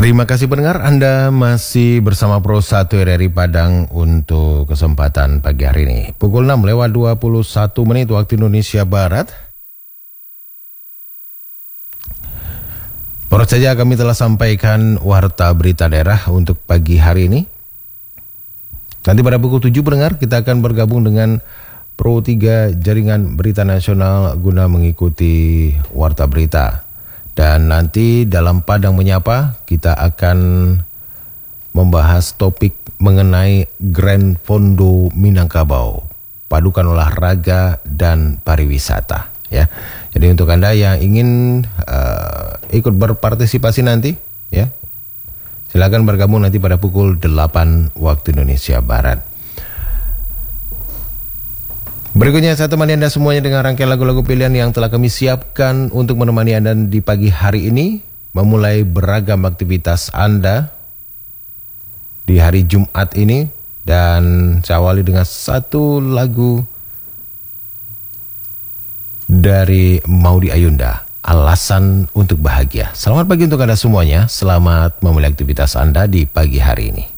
Terima kasih pendengar, Anda masih bersama Pro 1 RRI Padang untuk kesempatan pagi hari ini. Pukul 6:21 waktu Indonesia Barat. Baru saja kami telah sampaikan warta berita daerah untuk pagi hari ini. Nanti pada pukul 7 pendengar kita akan bergabung dengan Pro 3 Jaringan Berita Nasional guna mengikuti warta berita. Dan nanti dalam Padang Menyapa kita akan membahas topik mengenai Grand Fondo Minangkabau, padukan olahraga dan pariwisata ya. Jadi untuk Anda yang ingin ikut berpartisipasi nanti ya, silakan bergabung nanti pada pukul 8 waktu Indonesia Barat. Berikutnya saya temani Anda semuanya dengan rangkaian lagu-lagu pilihan yang telah kami siapkan untuk menemani Anda di pagi hari ini, memulai beragam aktivitas Anda di hari Jumat ini. Dan saya awali dengan satu lagu dari Maudy Ayunda, Alasan untuk Bahagia. Selamat pagi untuk Anda semuanya, selamat memulai aktivitas Anda di pagi hari ini.